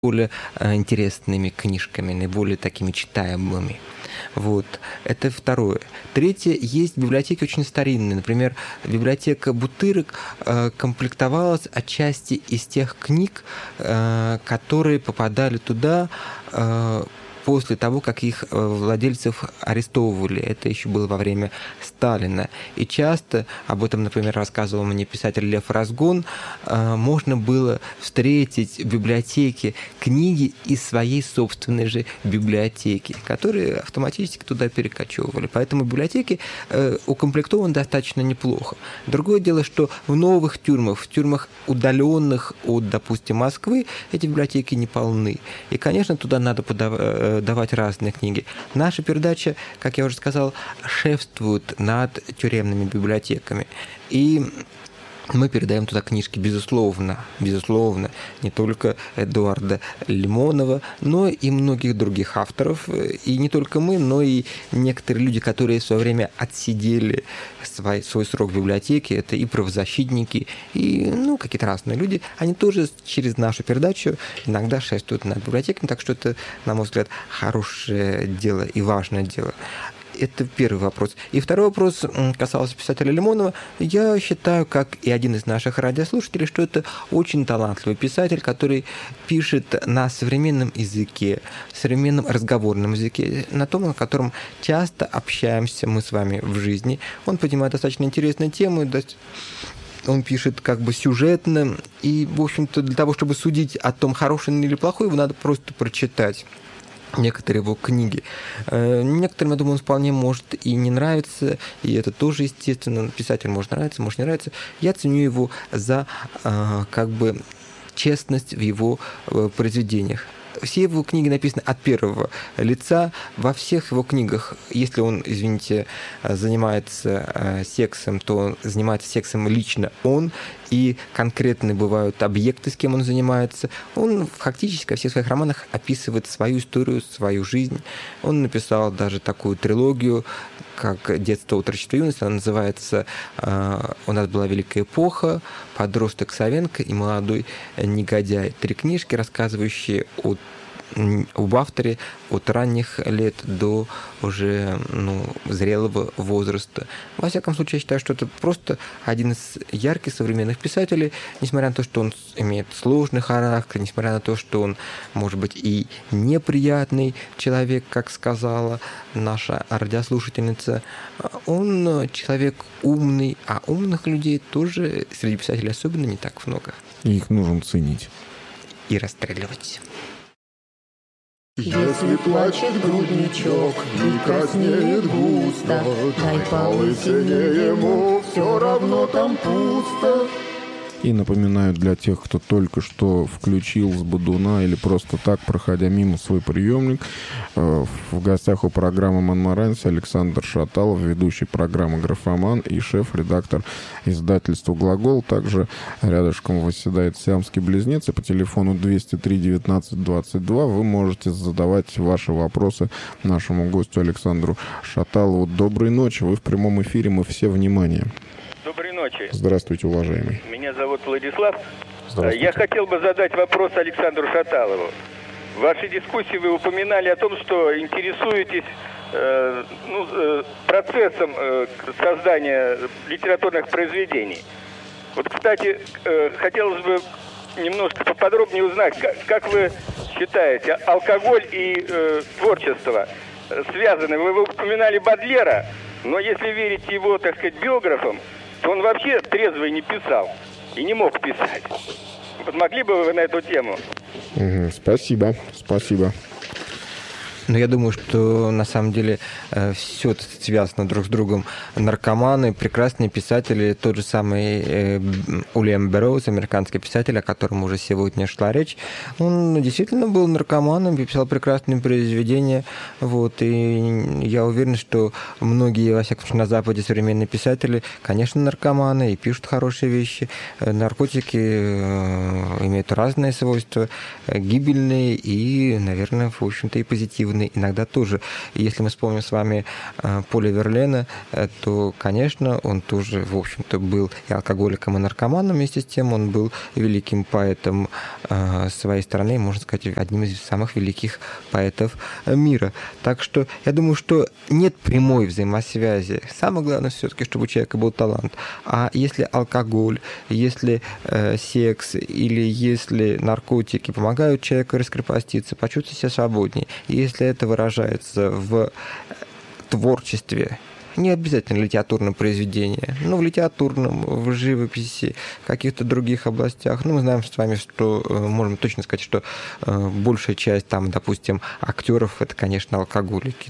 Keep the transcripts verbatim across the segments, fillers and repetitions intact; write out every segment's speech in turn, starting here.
более интересными книжками, наиболее такими читаемыми. Вот. Это второе. Третье. Есть библиотеки очень старинные. Например, библиотека Бутырок э, комплектовалась отчасти из тех книг, э, которые попадали туда э, после того, как их владельцев арестовывали. Это еще было во время Сталина. И часто, об этом, например, рассказывал мне писатель Лев Разгон, можно было встретить в библиотеке книги из своей собственной же библиотеки, которые автоматически туда перекочевывали. Поэтому библиотеки укомплектованы достаточно неплохо. Другое дело, что в новых тюрьмах, в тюрьмах, удаленных от, допустим, Москвы, эти библиотеки не полны. И, конечно, туда надо подавать давать разные книги. Наша передача, как я уже сказал, шефствует над тюремными библиотеками. И мы передаем туда книжки, безусловно, безусловно, не только Эдуарда Лимонова, но и многих других авторов. И не только мы, но и некоторые люди, которые в свое время отсидели свой, свой срок в библиотеке. Это и правозащитники, и ну, какие-то разные люди. Они тоже через нашу передачу иногда шествуют над библиотеками. Так что это, на мой взгляд, хорошее дело и важное дело. Это первый вопрос. И второй вопрос касался писателя Лимонова. Я считаю, как и один из наших радиослушателей, что это очень талантливый писатель, который пишет на современном языке, современном разговорном языке, на том, на котором часто общаемся мы с вами в жизни. Он поднимает достаточно интересные темы, он пишет как бы сюжетно, и, в общем-то, для того, чтобы судить о том, хороший он или плохой, его надо просто прочитать некоторые его книги. Некоторым, я думаю, он вполне может и не нравиться, и это тоже естественно. Писатель может нравиться, может не нравиться. Я ценю его за как бы честность в его произведениях. Все его книги написаны от первого лица. Во всех его книгах, если он, извините, занимается сексом, то он занимается сексом лично он, и конкретные бывают объекты, с кем он занимается. Он фактически во всех своих романах описывает свою историю, свою жизнь. Он написал даже такую трилогию, как «Детство, отрочество, юность». Она называется «У нас была великая эпоха», «Подросток Савенко» и «Молодой негодяй». Три книжки, рассказывающие о об авторе от ранних лет до уже ну, зрелого возраста. Во всяком случае, я считаю, что это просто один из ярких современных писателей, несмотря на то, что он имеет сложный характер, несмотря на то, что он, может быть, и неприятный человек, как сказала наша радиослушательница, он человек умный, а умных людей тоже среди писателей особенно не так много. И их нужно ценить. И расстреливать. Если плачет грудничок и краснеет густо, дай полысине ему, все равно там пусто. И напоминаю для тех, кто только что включил с бодуна или просто так, проходя мимо свой приемник, в гостях у программы «Монмаранси» Александр Шаталов, ведущий программы «Графоман» и шеф-редактор издательства «Глагол». Также рядышком восседает сиамский близнец, и по телефону двести три девятнадцать двадцать два вы можете задавать ваши вопросы нашему гостю Александру Шаталову. Доброй ночи, вы в прямом эфире, мы все внимание. Доброй ночи. Здравствуйте, уважаемый. Меня зовут Владислав. Здравствуйте. Я хотел бы задать вопрос Александру Шаталову. В вашей дискуссии вы упоминали о том, что интересуетесь э, ну, э, процессом э, создания литературных произведений. Вот, кстати, э, хотелось бы немножко поподробнее узнать, как, как вы считаете, алкоголь и э, творчество связаны? Вы, вы упоминали Бодлера, но если верить его, так сказать, биографам, то он вообще трезвый не писал и не мог писать. Вот могли бы вы на эту тему? Угу, спасибо, спасибо. Но я думаю, что на самом деле э, все связано друг с другом. Наркоманы, прекрасные писатели, тот же самый э, Уильям Берроуз, американский писатель, о котором уже сегодня шла речь, он действительно был наркоманом и писал прекрасные произведения. Вот, и я уверен, что многие, во всяком случае, на Западе современные писатели, конечно, наркоманы и пишут хорошие вещи. Наркотики э, имеют разные свойства, гибельные и, наверное, в общем-то, и позитивные. негативный иногда тоже. И если мы вспомним с вами Поля Верлена, то, конечно, он тоже, в общем-то, был и алкоголиком, и наркоманом. Вместе с тем он был великим поэтом своей страны, можно сказать, одним из самых великих поэтов мира. Так что я думаю, что нет прямой взаимосвязи. Самое главное все-таки, чтобы у человека был талант. А если алкоголь, если э, секс или если наркотики помогают человеку раскрепоститься, почувствовать себя свободнее, и если это выражается в творчестве, не обязательно литературном произведении, но в литературном, в живописи, в каких-то других областях. Ну, мы знаем с вами, что можем точно сказать, что большая часть, там, допустим, актеров это, конечно, алкоголики,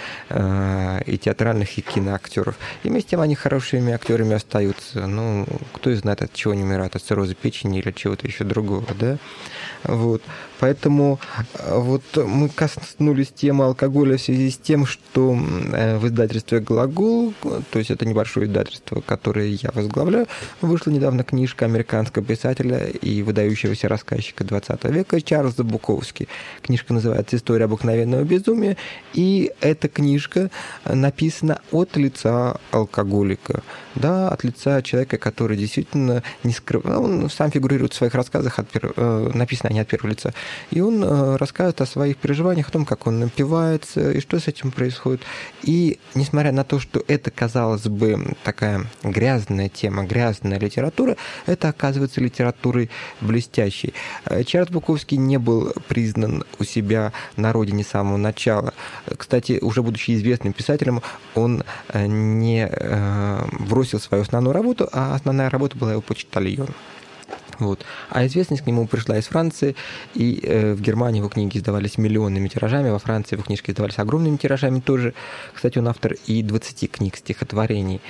да, и театральных, и киноактеров. И вместе с тем они хорошими актерами остаются. Ну, кто знает, от чего они умирают, от цирроза печени или от чего-то еще другого, да. Вот. Поэтому вот мы коснулись темы алкоголя в связи с тем, что в издательстве «Глагол», то есть это небольшое издательство, которое я возглавляю, вышла недавно книжка американского писателя и выдающегося рассказчика двадцатого века Чарльза Буковски. Книжка называется «История обыкновенного безумия», и эта книжка написана от лица алкоголика, да, от лица человека, который действительно не скрывает, он сам фигурирует в своих рассказах, от пер... написано они от первого лица, и он рассказывает о своих переживаниях, о том, как он напивается и что с этим происходит. И несмотря на то, что это, казалось бы, такая грязная тема, грязная литература, это оказывается литературой блестящей. Чарльз Буковский не был признан у себя на родине с самого начала. Кстати, уже будучи известным писателем, он не бросил свою основную работу, а основная работа была его «Почтальон». Вот. А известность к нему пришла из Франции, и э, в Германии его книги издавались миллионными тиражами, во Франции его книжки издавались огромными тиражами тоже. Кстати, он автор и двадцати книг стихотворений.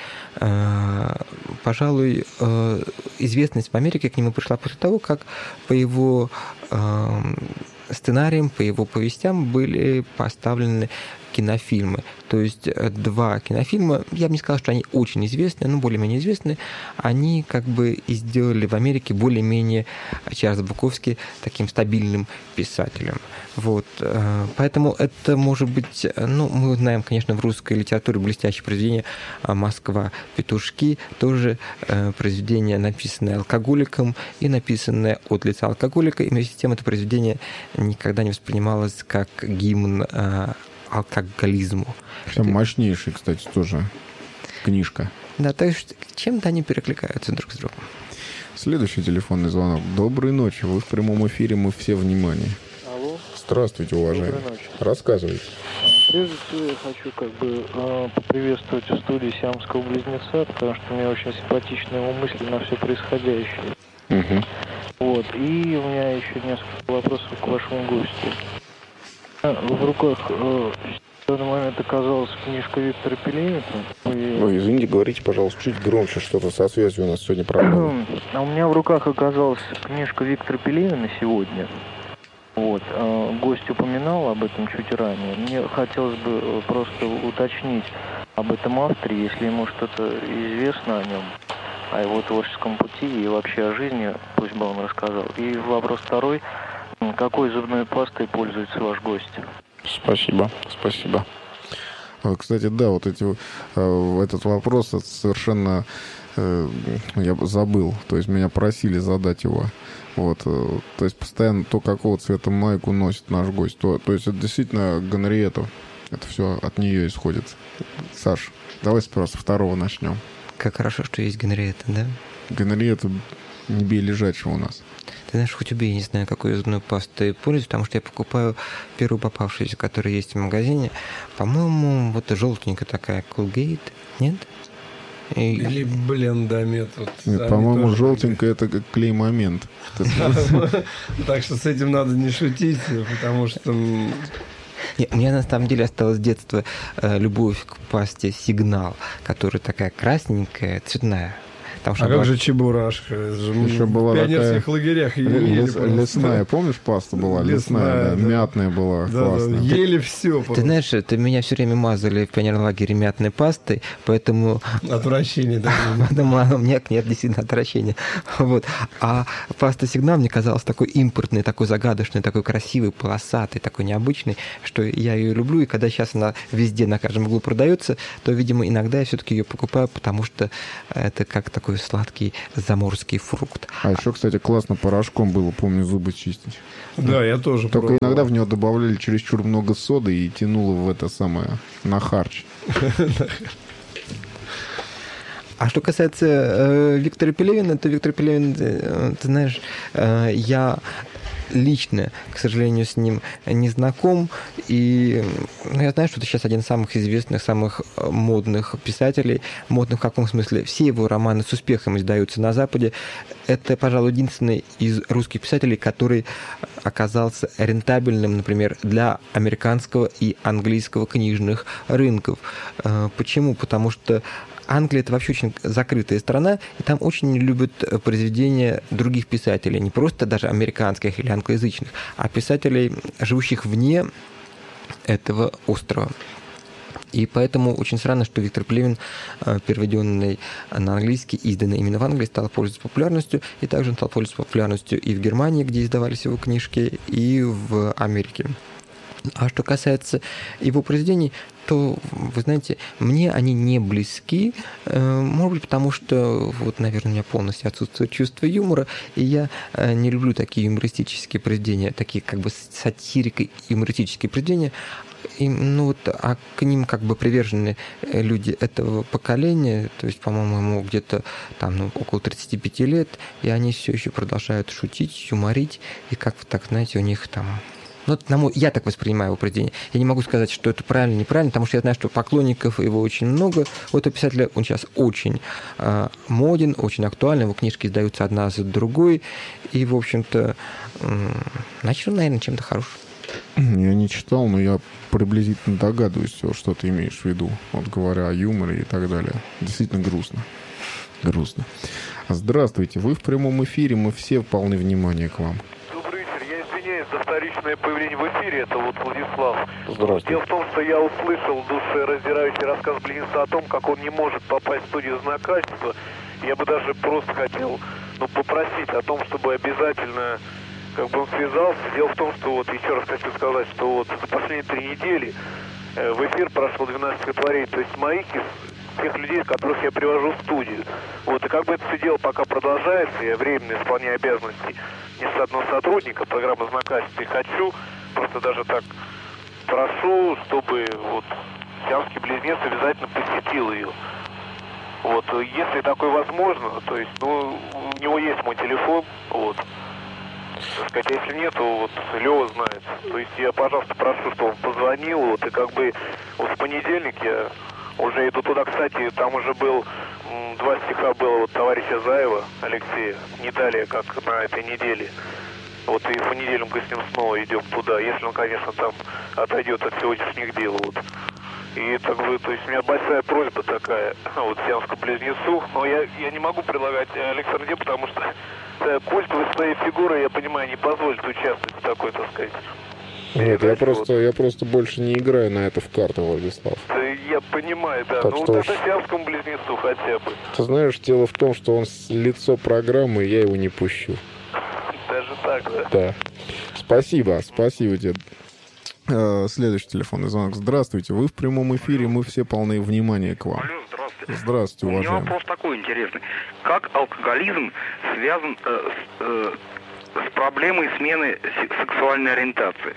Э, пожалуй, э, известность в Америке к нему пришла после того, как по его э, сценариям, по его повестям были поставлены кинофильмы. То есть два кинофильма, я бы не сказал, что они очень известны, но более-менее известны, они как бы и сделали в Америке более-менее Чарльза Буковски таким стабильным писателем. Вот. Поэтому это может быть, ну, мы знаем, конечно, в русской литературе блестящее произведение «Москва. Петушки», тоже произведение, написанное алкоголиком и написанное от лица алкоголика, и вместе с тем это произведение никогда не воспринималось как гимн алкоголизму. Прям мощнейший, кстати, тоже книжка. Да, то есть чем-то они перекликаются друг с другом. Следующий телефонный звонок. Доброй ночи, вы в прямом эфире, мы все внимание. Алло. Здравствуйте, уважаемый. Доброй ночи. Рассказывайте. Прежде всего я хочу как бы э, поприветствовать в студии сиамского близнеца, потому что мне очень симпатичны его мысли на все происходящее. Угу. Вот. И у меня еще несколько вопросов к вашему гостю. В руках э, в данный момент оказалась книжка Виктора Пелевина. И... Ой, извините, говорите, пожалуйста, чуть громче, что-то со связью у нас сегодня проблема. А у меня в руках оказалась книжка Виктора Пелевина сегодня. Вот. Э, гость упоминал об этом чуть ранее. Мне хотелось бы просто уточнить об этом авторе, если ему что-то известно о нем, о его творческом пути и вообще о жизни, пусть бы он рассказал. И вопрос второй. Какой зубной пастой пользуется ваш гость? Спасибо, спасибо. Кстати, да, вот эти, этот вопрос это совершенно я забыл. То есть меня просили задать его. Вот, то есть постоянно то, какого цвета майку носит наш гость. То, то есть это действительно Генриетта. Это все от нее исходит. Саш, давай сперва со второго начнем. Как хорошо, что есть Генриетта, да? Генриетта не бей лежачего у нас. Ты знаешь, хоть убей, не знаю, какую зубную пасту ты пользуешь, потому что я покупаю первую попавшуюся, которая есть в магазине. По-моему, вот желтенькая такая, Colgate, нет? И... Или блендомет. Вот, по-моему, желтенькая это как клей-момент. Так что с этим надо не шутить, потому что... Нет, у меня на самом деле осталось с детства любовь к пасте «Сигнал», которая такая красненькая, цветная. Потому что А она как была- же чебурашка? Это же мы Еще была в пионерских такая лагерях ели Лес- просто. лесная, помнишь, паста была? Лесная, Лесная, да, да. мятная была, Да, да, классная. ели все Ты знаешь, ты меня все время мазали в пионерном лагере мятной пастой, поэтому Отвращение такое. поэтому оно- у меня нет действительно отвращения. Вот. А паста «Сигнал» мне казалась такой импортной, такой загадочной, такой красивой, полосатой, такой необычной, что я ее люблю. И когда сейчас она везде, на каждом углу продается, то, видимо, иногда я все-таки ее покупаю, потому что это как такой сладкий заморский фрукт. А еще, кстати, классно порошком было, помню, зубы чистить. Да, я тоже Только пробовал. иногда в него добавляли чересчур много соды и тянуло в это самое, на харч. А что касается э, Виктора Пелевина, то Виктор Пелевин, э, ты знаешь, э, я лично, к сожалению, с ним не знаком. И ну, я знаю, что это сейчас один из самых известных, самых модных писателей. Модных в каком смысле? Все его романы с успехом издаются на Западе. Это, пожалуй, единственный из русских писателей, который оказался рентабельным, например, для американского и английского книжных рынков. Почему? Потому что Англия – это вообще очень закрытая страна, и там очень любят произведения других писателей, не просто даже американских или англоязычных, а писателей, живущих вне этого острова. И поэтому очень странно, что Виктор Пелевин, переведенный на английский, изданный именно в Англии, стал пользоваться популярностью, и также он стал пользоваться популярностью и в Германии, где издавались его книжки, и в Америке. А что касается его произведений, то, вы знаете, мне они не близки, может быть, потому что, вот, наверное, у меня полностью отсутствует чувство юмора, и я не люблю такие юмористические произведения, такие как бы сатирико-юмористические произведения, и, ну, вот, а к ним как бы привержены люди этого поколения, то есть, по-моему, ему где-то там ну, около тридцати пяти лет, и они все еще продолжают шутить, юморить, и как-то так, знаете, у них там... Ну, на мой, я так воспринимаю его произведение. Я не могу сказать, что это правильно, неправильно, потому что я знаю, что поклонников его очень много. У этого писателя он сейчас очень э, моден, очень актуален. Его книжки издаются одна за другой. И, в общем-то, э, значит, он, наверное, чем-то хорош. Я не читал, но я приблизительно догадываюсь, что ты имеешь в виду. Вот говоря о юморе и так далее. Действительно грустно. Грустно. Здравствуйте. Вы в прямом эфире. Мы все полны внимания к вам. За вторичное появление в эфире, это вот Владислав. Здравствуйте. Дело в том, что я услышал душераздирающий рассказ Близнеца о том, как он не может попасть в студию «Знак качества». Я бы даже просто хотел ну, попросить о том, чтобы обязательно как бы он связался. Дело в том, что вот еще раз хочу сказать, что вот за последние три недели э, в эфир прошло двенадцать стихотворений, то есть моих из тех людей, которых я привожу в студию. Вот, и как бы это все дело пока продолжается, я временно исполняю обязанности нештатного сотрудника программы «Знак качества», и хочу, просто даже так прошу, чтобы вот сиамский близнец обязательно посетил ее. Вот, если такое возможно, то есть, ну, у него есть мой телефон, вот. Так сказать, если нет, то вот Лева знает. То есть я, пожалуйста, прошу, чтобы он позвонил, вот, и как бы вот в понедельник я уже иду туда. Кстати, там уже был, м, два стиха было вот товарища Заева, Алексея, не далее, как на этой неделе. Вот и в понедельник мы с ним снова идем туда, если он, конечно, там отойдет от сегодняшних дел, вот. И так бы, то есть у меня большая просьба такая, вот, сиамскому близнецу, но я, я не могу предлагать Александре, потому что э, культовой своей фигурой, я понимаю, не позволит участвовать в такой, так сказать. Нет, я вот. просто, я просто больше не играю на это в карты, Владислав. Э, Я понимаю, да, Так ну что вот ж. это сиамскому близнецу хотя бы. Ты знаешь, дело в том, что он с- лицо программы, и я его не пущу. Даже так, да. Да. Спасибо, спасибо тебе. Э, Следующий телефонный звонок. Здравствуйте, вы в прямом эфире, мы все полны внимания к вам. Алло, здравствуйте. Здравствуйте, У меня уважаемый. вопрос такой интересный. Как алкоголизм связан э, с, э, с проблемой смены се- сексуальной ориентации?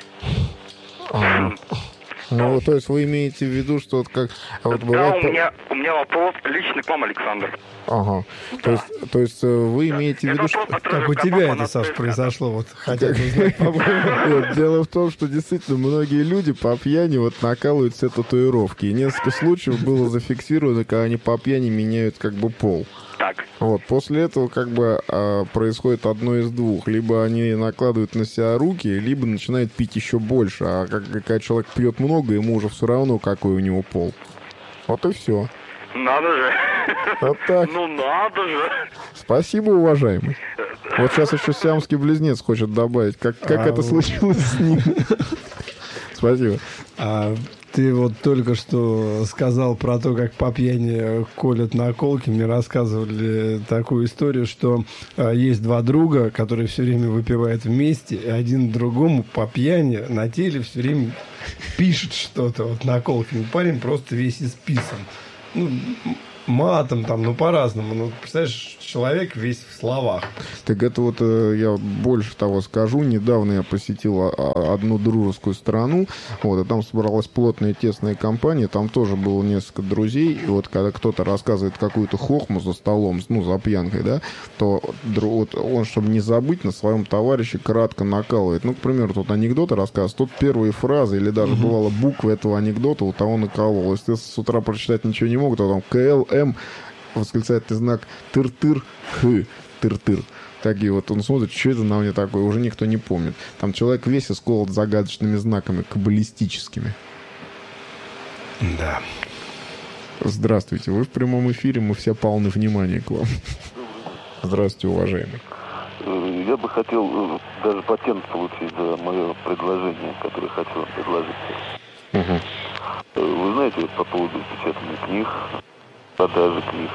А, ну, то есть вы имеете в виду, что вот как... а вот Да, бывает... у меня, у меня вопрос лично к вам, Александр. Ага. То есть, то есть э, вы имеете в виду, что... Как у тебя это, Саш, произошло? Вот хотят узнать по-моему. Нет, дело в том, что действительно многие люди по пьяни вот накалывают все татуировки. И несколько случаев было зафиксировано, когда они по пьяни меняют как бы пол. Так. Вот, после этого как бы а, происходит одно из двух. Либо они накладывают на себя руки, либо начинают пить еще больше. А как, когда человек пьет много, ему уже все равно, какой у него пол. Вот и все. Надо же. Вот так. Ну надо же. Спасибо, уважаемый. Вот сейчас еще сиамский близнец хочет добавить. Как, как А, это случилось с ним? Спасибо. А ты вот только что сказал про то, как по пьяни колят наколки. Мне рассказывали такую историю, что а, есть два друга, которые все время выпивают вместе, и один другому по пьяни на теле все время пишет что-то вот наколками. Парень просто весь исписан. Ну, матом там, ну, по-разному. Ну, представляешь, человек весь в словах. Так это вот э, я больше того скажу. Недавно я посетил а, одну дружескую страну, вот, и там собралась плотная тесная компания, там тоже было несколько друзей, и вот когда кто-то рассказывает какую-то хохму за столом, ну, за пьянкой, да, то вот он, чтобы не забыть, на своем товарище кратко накалывает. Ну, к примеру, тут анекдоты рассказывает, тут первые фразы, или даже, угу. бывало, буквы этого анекдота у того наколол. Если с утра прочитать ничего не мог, то там КЛМ, восклицательный знак, тыр-тыр, х, тыр-тыр. Такие вот, он смотрит, что это на мне такое, уже никто не помнит. Там человек весь исколот загадочными знаками, каббалистическими. Да. Здравствуйте, вы в прямом эфире, мы все полны внимания к вам. Здравствуйте, уважаемый. Я бы хотел даже патент получить за мое предложение, которое хочу вам предложить. Угу. Вы знаете, по поводу печатания книг, продажи книг,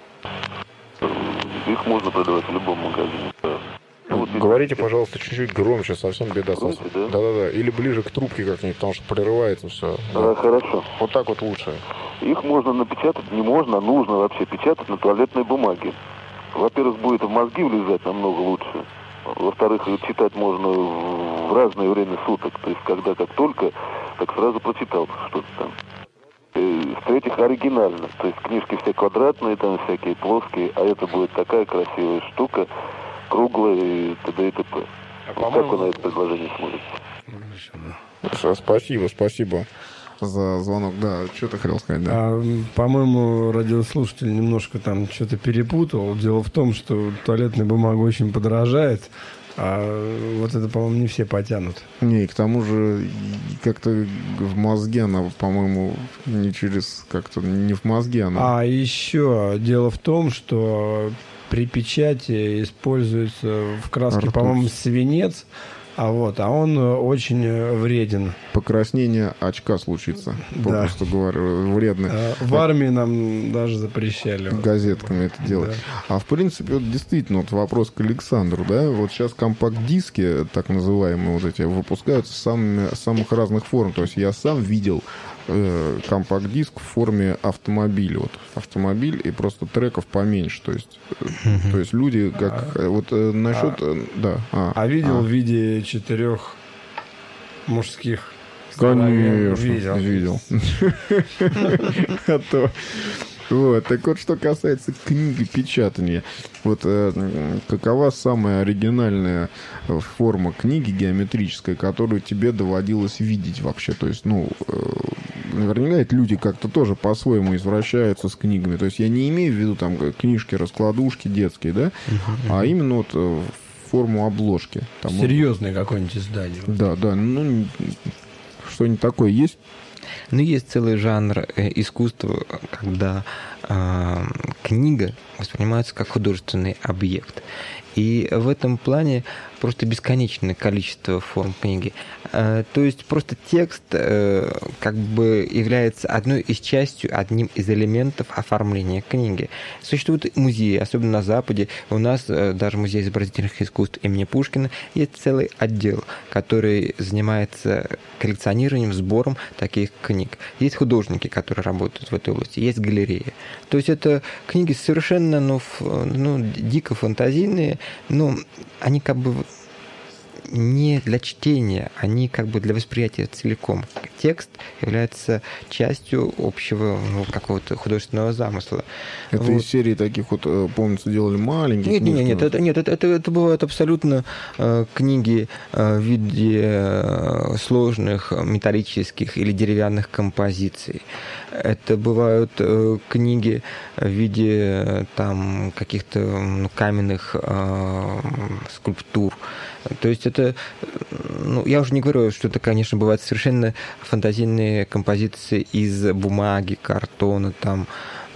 их можно продавать в любом магазине. Ну, вот, говорите, пожалуйста, чуть-чуть громче, совсем беда. Громче, да? Да-да-да, или ближе к трубке как-нибудь, потому что прерывается все. Да, хорошо. Вот так вот лучше. Их можно напечатать, не можно, а нужно вообще печатать на туалетной бумаге. Во-первых, будет в мозги влезать намного лучше. Во-вторых, читать можно в разное время суток. То есть, когда как только, так сразу прочитал что-то там. В-третьих, оригинально. То есть, книжки все квадратные, там всякие плоские, а это будет такая красивая штука, круглая и т.д. и т.п. А вот как вы на это предложение смотрите? Спасибо, спасибо за звонок. Да, что ты хотел сказать, да? А, по-моему, радиослушатель немножко там что-то перепутал. Дело в том, что туалетная бумага очень подорожает, а вот это, по-моему, не все потянут. Не, и к тому же как-то в мозге она, по-моему, не через... Как-то не в мозге она... А еще дело в том, что при печати используется в краске, ртуть, по-моему, свинец, а вот, а он очень вреден. Покраснение очка случится, попросту да. говоря, вредно. В армии нам даже запрещали. Газетками это делать. Да. А в принципе, вот действительно, вот вопрос к Александру, да, вот сейчас компакт-диски, так называемые вот эти, выпускаются в самыми, самых разных форм. То есть я сам видел э, компакт-диск в форме автомобиля. Вот автомобиль и просто треков поменьше. То есть, mm-hmm. то есть люди как... А, вот э, насчет... А, э, да. А, а видел а. в виде четырех мужских... Конечно, видел. видел. А то... Вот, так вот, что касается книги печатания, вот э, какова самая оригинальная форма книги геометрическая, которую тебе доводилось видеть вообще? То есть, ну, э, наверняка эти люди как-то тоже по-своему извращаются с книгами. То есть я не имею в виду там книжки, раскладушки детские, да, uh-huh. а именно вот э, форму обложки. Там, серьезное вот, какое-нибудь издание. Да, да, ну, что-нибудь такое есть? Ну, есть целый жанр э, искусства, когда э, книга воспринимается как художественный объект. И в этом плане просто бесконечное количество форм книги. Э, то есть просто текст э, как бы является одной из частью, одним из элементов оформления книги. Существуют музеи, особенно на Западе. У нас э, даже музей изобразительных искусств имени Пушкина есть целый отдел, который занимается коллекционированием, сбором таких книг. Есть художники, которые работают в этой области, есть галереи. То есть это книги совершенно ну, ф, ну, дико фантазийные, но они как бы не для чтения, они как бы для восприятия целиком. Текст является частью общего ну, какого-то художественного замысла. Это вот. Из серии таких вот, помнится, делали маленькие нет, книжки? Нет, нет, это, нет это, это, это бывают абсолютно э, книги э, в виде э, сложных металлических или деревянных композиций. Это бывают э, книги в виде э, там каких-то ну, каменных э, скульптур. То есть это, ну, я уже не говорю, что это, конечно, бывают совершенно фантазийные композиции из бумаги, картона, там,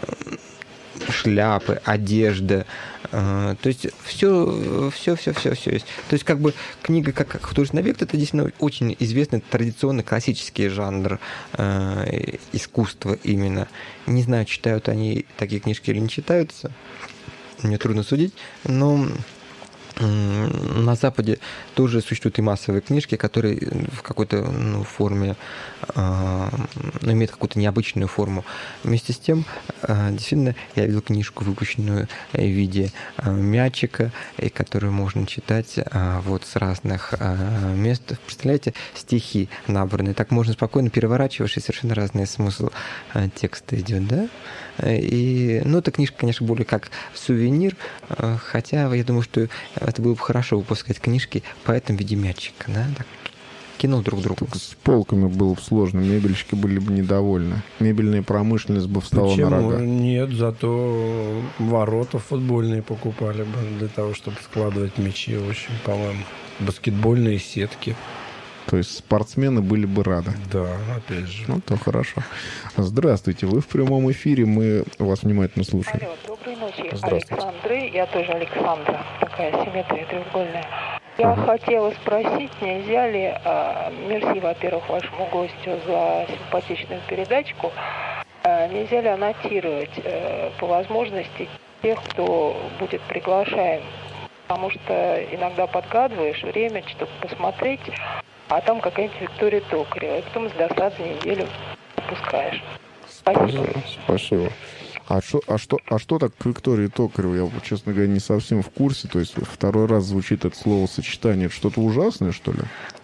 шляпы, одежда. То есть все, все, все, все, все есть. То есть как бы книга как, как художественный объект, это действительно очень известный традиционный классический жанр э, искусства именно. Не знаю, читают они такие книжки или не читаются. Мне трудно судить, но на Западе тоже существуют и массовые книжки, которые в какой-то ну, форме э, ну, имеют какую-то необычную форму. Вместе с тем, э, действительно, я видел книжку, выпущенную в виде э, мячика, и которую можно читать э, вот с разных э, мест. Представляете, стихи набранные. Так можно спокойно переворачиваешь, и совершенно разный смысл э, текста идет, да? И, ну, эта книжка, конечно, более как сувенир, э, хотя я думаю, что это было бы хорошо выпускать книжки по этому виде мячика, да, так, кинул друг другу. Так с полками было бы сложно, мебельщики были бы недовольны. Мебельная промышленность бы встала Почему? на рога. Нет, зато ворота футбольные покупали бы для того, чтобы складывать мячи, очень, по-моему, баскетбольные сетки. То есть спортсмены были бы рады. Да, опять же. Ну, то хорошо. Здравствуйте, вы в прямом эфире, мы вас внимательно слушаем. Алло, доброй ночи, Здравствуйте. Александры. Я тоже Александра, такая симметрия треугольная. Я Ага. хотела спросить, нельзя ли, а, мерси, во-первых, вашему гостю за симпатичную передачку, а, нельзя ли аннотировать а, по возможности тех, кто будет приглашаем? Потому что иногда подгадываешь время, чтобы посмотреть, а там какая-нибудь Виктория Токарева, и потом с досады неделю пускаешь. Спасибо. Спасибо. А что, а что, а что так к Виктории Токаревой? Я, честно говоря, не совсем в курсе. То есть второй раз звучит это словосочетание. Это что-то ужасное, что ли?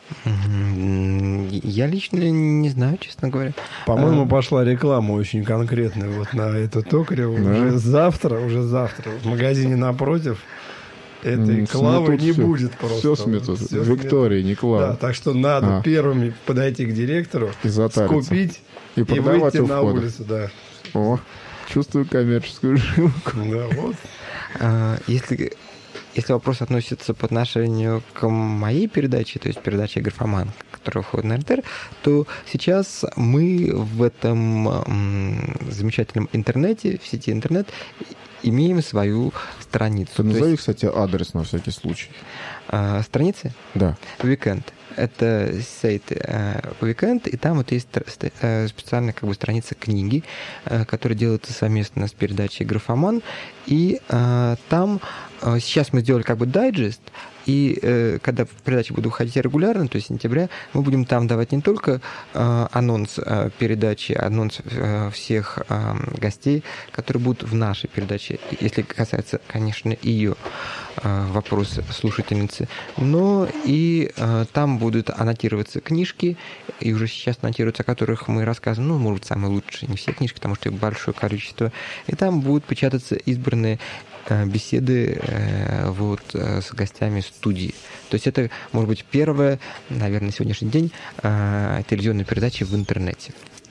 Я лично не знаю, честно говоря. По-моему, А, пошла реклама очень конкретная вот на эту Токареву. Да? Уже завтра, уже завтра в магазине напротив этой М, Клавы сметут не всё. будет просто. Всё сметут. Всё Виктория, не Клава. Да, так что надо А. первыми подойти к директору, И затариться. скупить И и, продавать выйти у на входа. улицу. Да. О, чувствую коммерческую жилку. Да, вот. а, Если, если вопрос относится по отношению к моей передаче, то есть передаче «Графоман», которая выходит на эр тэ эр, то сейчас мы в этом м, замечательном интернете, в сети интернет, имеем свою страницу. Ты То назови, есть, кстати, адрес на всякий случай. а, страницы Да. Weekend. Это сайт э, Weekend, и там вот есть стра- ст- э, специальная как бы страница книги, э, которая делается совместно с передачей «Графоман». И э, там э, сейчас мы сделали как бы дайджест, и э, когда передачи будут выходить регулярно, то есть сентября, мы будем там давать не только э, анонс э, передачи, анонс э, всех э, гостей, которые будут в нашей передаче, если касается, конечно, ее э, вопрос слушательницы, но и э, там будут аннотироваться книжки, и уже сейчас аннотируются, о которых мы рассказываем, ну, может быть, самые лучшие, не все книжки, потому что их большое количество, и там будут печататься избранные э, беседы э, вот, э, с гостями студии. То есть это, может быть, первая, наверное, на сегодняшний день э, телевизионная передача в интернете.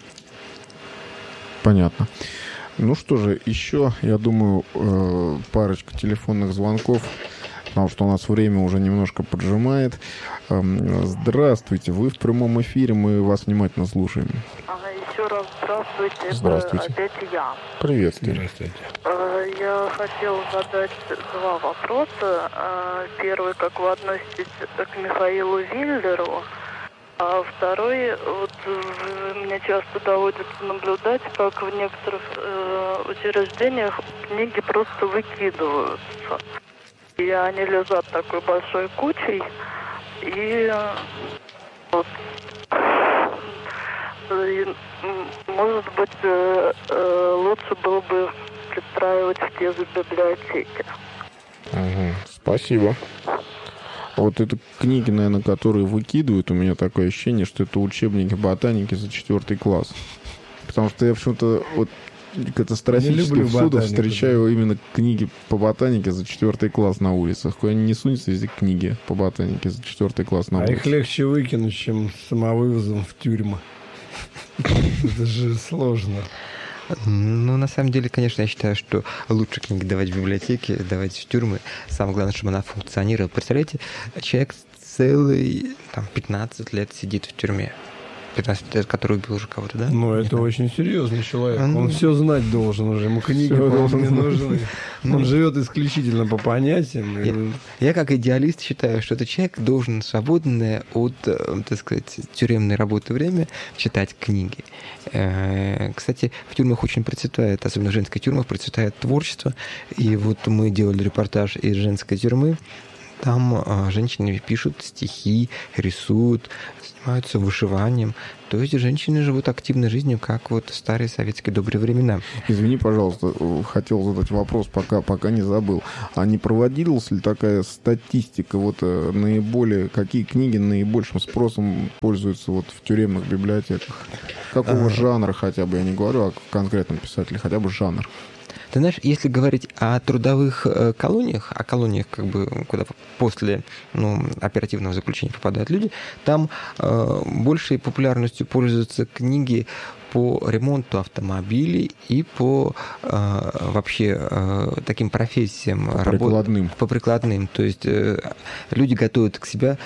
Понятно. Ну что же, еще, я думаю, э, парочка телефонных звонков, потому что у нас время уже немножко поджимает. Эм, Здравствуйте, вы в прямом эфире, мы вас внимательно слушаем. Ага, еще раз здравствуйте. Здравствуйте. Это опять я. Приветствую. Здравствуйте. Э, Я хотел задать два вопроса. Э, Первый, как вы относитесь к Михаилу Виллеру, а второй, вот э, мне часто доводится наблюдать, как в некоторых э, учреждениях книги просто выкидываются. И они лежат такой большой кучей, и э, вот, и, м, может быть, э, э, лучше было бы пристраивать в те же библиотеки. Мгм. Спасибо. Вот это книги, наверное, которые выкидывают, у меня такое ощущение, что это учебники ботаники за четвертый класс. Потому что я почему-то вот катастрофически люблю всюду ботанику, встречаю именно книги по ботанике за четвертый класс на улицах. Куда не сунется, везде книги по ботанике за четвертый класс на А улицах. их легче выкинуть, чем самовывозом в тюрьмы. Это же сложно. Ну, на самом деле, конечно, я считаю, что лучше книги давать в библиотеке, давать в тюрьмы. Самое главное, чтобы она функционировала. Представляете, человек целый, там, пятнадцать лет сидит в тюрьме. пятнадцать лет, который убил уже кого-то, да? Ну, это очень серьезный человек. Он ну, все знать должен уже. Ему книги не нужны. Он живет исключительно по понятиям. Я, я как идеалист считаю, что этот человек должен свободное от, так сказать, тюремной работы время читать книги. Кстати, в тюрьмах очень процветает, особенно в женской тюрьмах, процветает творчество. И вот мы делали репортаж из женской тюрьмы. Там а, женщины пишут стихи, рисуют, занимаются вышиванием. То есть женщины живут активной жизнью, как вот в старые советские добрые времена. Извини, пожалуйста, хотел задать вопрос, пока, пока не забыл. А не проводилась ли такая статистика, вот наиболее, какие книги наибольшим спросом пользуются вот в тюремных библиотеках? Какого а... жанра хотя бы, я не говорю о конкретном писателе, хотя бы жанр? Ты знаешь, если говорить о трудовых колониях, о колониях, как бы, куда после ну, оперативного заключения попадают люди, там э, большей популярностью пользуются книги по ремонту автомобилей и по э, вообще э, таким профессиям. По прикладным. Работ, по прикладным. То есть э, люди готовят к себя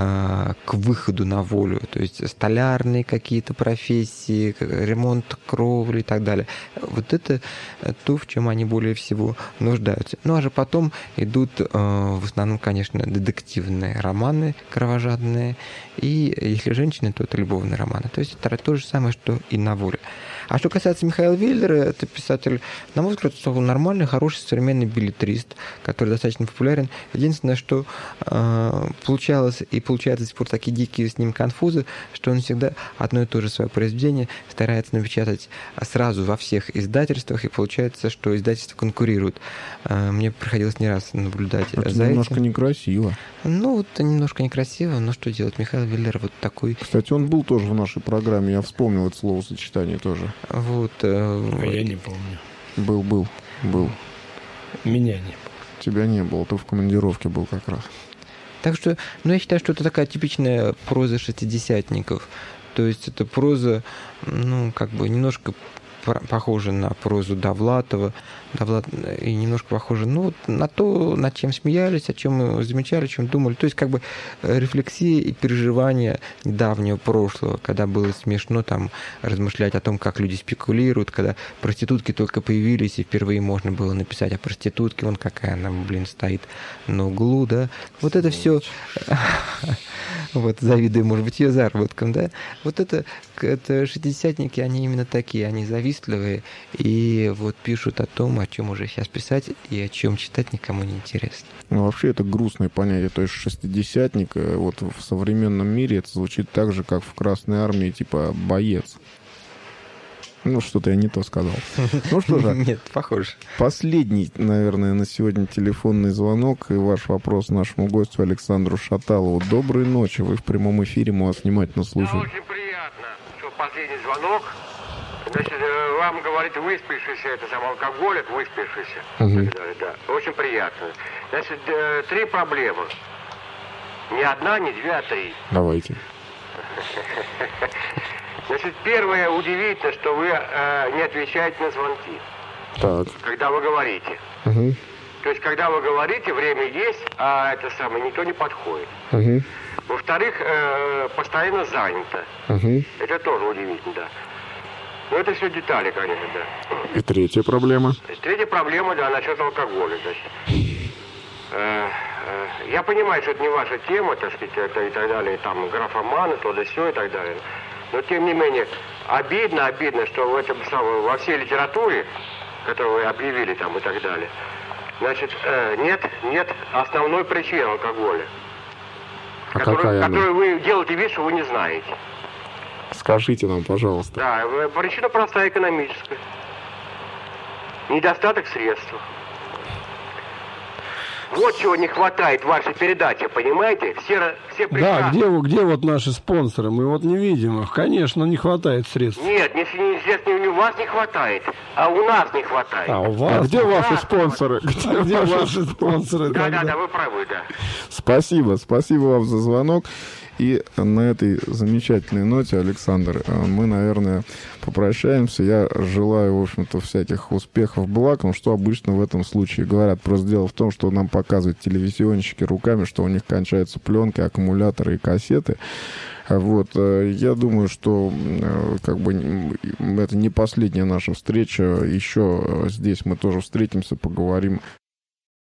э, к выходу на волю. То есть столярные какие-то профессии, ремонт кровли и так далее. Вот это то, в чем они более всего нуждаются. Ну, а же потом идут э, в основном, конечно, детективные романы кровожадные. И если женщины, то это любовные романы. То есть это то же самое, что и на воле. А что касается Михаила Виллера, это писатель, на мой взгляд, он нормальный, хороший, современный беллетрист, который достаточно популярен. Единственное, что э, получалось и получается до сих пор такие дикие с ним конфузы, что он всегда одно и то же свое произведение старается напечатать сразу во всех издательствах, и получается, что издательства конкурируют. Э, мне приходилось не раз наблюдать это за немножко этим. Некрасиво. Ну, вот немножко некрасиво, но что делать? Михаил Виллер вот такой. Кстати, он был тоже в нашей программе, я вспомнил это словосочетание тоже. Вот. Э, а я не помню. Был, был, был. Меня не было. Тебя не было, ты в командировке был как раз. Так что, ну, я считаю, что это такая типичная проза шестидесятников. То есть это проза, ну, как бы немножко похожа на прозу Довлатова, Довлат... и немножко похожа ну, на то, над чем смеялись, о чем замечали, о чем думали. То есть как бы рефлексия и переживания недавнего прошлого, когда было смешно там размышлять о том, как люди спекулируют, когда проститутки только появились, и впервые можно было написать о проститутке, вон какая она, блин, стоит на углу, да. Вот это все... Вот, завидую, может быть, ее заработком, да? Вот это, это шестидесятники, они именно такие, они завистливые, и вот пишут о том, о чем уже сейчас писать, и о чем читать никому не интересно. Ну, вообще, это грустное понятие, то есть шестидесятник, вот в современном мире это звучит так же, как в Красной Армии, типа боец. Ну, что-то я не то сказал. Ну что же. Нет, похоже. Последний, наверное, на сегодня телефонный звонок и ваш вопрос нашему гостю Александру Шаталову. Доброй ночи, вы в прямом эфире, мы вас внимательно слушаем. Да, очень приятно, что последний звонок. Значит, вам говорит выспившийся, это сам алкоголик, выспившийся. Угу. Да, очень приятно. Значит, три проблемы. Не одна, не две, а три. Давайте. Значит, первое, удивительно, что вы э, не отвечаете на звонки. Так. Когда вы говорите. Угу. То есть, когда вы говорите, время есть, а это самое, никто не подходит. Угу. Во-вторых, э, постоянно занято. Угу. Это тоже удивительно, да. Но это все детали, конечно, да. И третья проблема? Третья проблема, да, насчет алкоголя, значит. Э, э, я понимаю, что это не ваша тема, так сказать, это и так далее, там, графоманы, то да сё и так далее. Но, тем не менее, обидно, обидно, что в этом самом, во всей литературе, которую вы объявили там и так далее, значит, э, нет, нет основной причины алкоголя. А которую, какая которую вы делаете вид, что вы не знаете. Скажите нам, пожалуйста. Да, причина простая, экономическая. Недостаток средств. Вот чего не хватает в вашей передаче, понимаете? Все, все прекрасно. Да, где, где вот наши спонсоры? Мы вот не видим их. Конечно, не хватает средств. Нет, не, не, не у вас не хватает, а у нас не хватает. А у вас? А где ваши спонсоры? Где, а где ваши спонсоры? Да, да, да, вы правы, да. Спасибо, спасибо вам за звонок. И на этой замечательной ноте, Александр, мы, наверное, попрощаемся. Я желаю, в общем-то, всяких успехов, благ. Ну, что обычно в этом случае говорят? Просто дело в том, что нам показывают телевизионщики руками, что у них кончаются пленки, аккумуляторы и кассеты. Вот, я думаю, что как бы это не последняя наша встреча. Еще здесь мы тоже встретимся, поговорим